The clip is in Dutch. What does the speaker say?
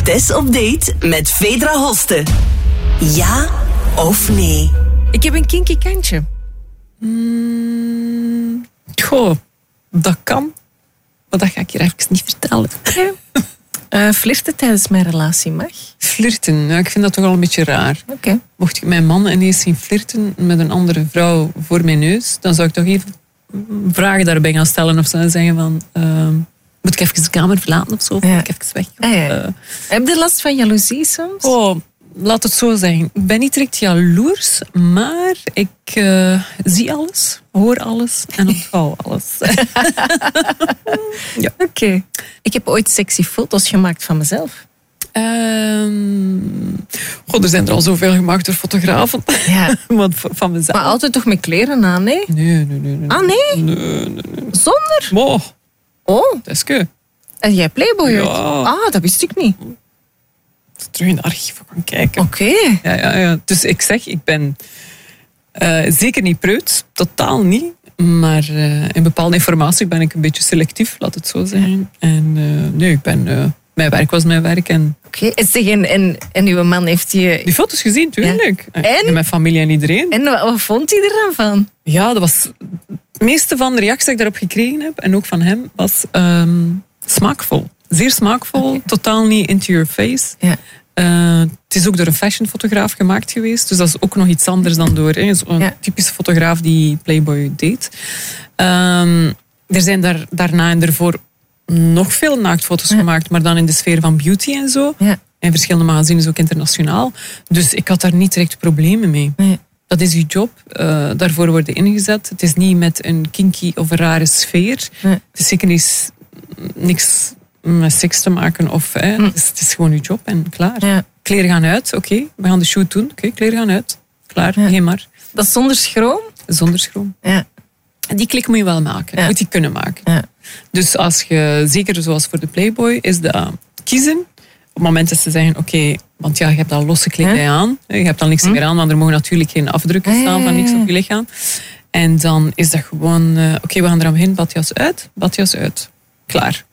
Tess op date met Vedra Hoste. Ja of nee? Ik heb een kinky kantje. Goh, dat kan. Maar dat ga ik hier even niet vertellen. Flirten tijdens mijn relatie mag? Flirten, ja, ik vind dat toch al een beetje raar. Oké. Mocht ik mijn man ineens zien flirten met een andere vrouw voor mijn neus, dan zou ik toch even vragen daarbij gaan stellen of zou zeggen van... moet ik even de kamer verlaten of zo? Of moet ik even weg? Heb je last van jaloezie soms? Oh, laat het zo zeggen. Ik ben niet direct jaloers, maar ik zie alles, hoor alles en onthoud alles. Ja. Oké. Ik heb ooit sexy foto's gemaakt van mezelf. Er zijn er al zoveel gemaakt door fotografen. Ja. Want van mezelf. Maar altijd toch met kleren aan, nee? Nee. Ah, nee? Nee. Zonder? Oh, Oh, Teske. en jij Playboy? Ja. Ah, dat wist ik niet. Terug in de archieven gaan kijken. Oké. Ja. Dus ik zeg, ik ben zeker niet preuts. Totaal niet. Maar in bepaalde informatie ben ik een beetje selectief, laat het zo zijn. En nee, ik ben... mijn werk was mijn werk. En Oké. En uw man heeft je... die foto's gezien, tuurlijk. Ja. En mijn familie en iedereen. En wat vond hij er dan van? Ja, dat was... Het meeste van de reacties die ik daarop gekregen heb, en ook van hem, was smaakvol. Zeer smaakvol. Okay. Totaal niet into your face. Ja. Het is ook door een fashionfotograaf gemaakt geweest. Dus dat is ook nog iets anders dan door zo'n typische fotograaf die Playboy deed. Er zijn daarna en ervoor nog veel naaktfoto's gemaakt, maar dan in de sfeer van beauty en zo. Ja. En verschillende magazines, ook internationaal. Dus ik had daar niet direct problemen mee. Nee. Dat is uw job. Daarvoor worden ingezet. Het is niet met een kinky of een rare sfeer. Nee. Het is zeker niks met seks te maken. Of, het is gewoon uw job en klaar. Ja. Kleren gaan uit. Oké, we gaan de shoot doen. Oké, kleren gaan uit. Klaar, geen maar. Dat is zonder schroom? Zonder schroom. Ja. Die klik moet je wel maken. Ja. Moet je kunnen maken. Ja. Dus als je, zeker zoals voor de Playboy, is dat kiezen. Op het moment dat ze zeggen, oké, want ja, je hebt al losse kledij aan. Je hebt al niks meer aan, want er mogen natuurlijk geen afdrukken staan van niks op je lichaam. En dan is dat gewoon, oké, we gaan eraan beginnen, badjas uit. Klaar.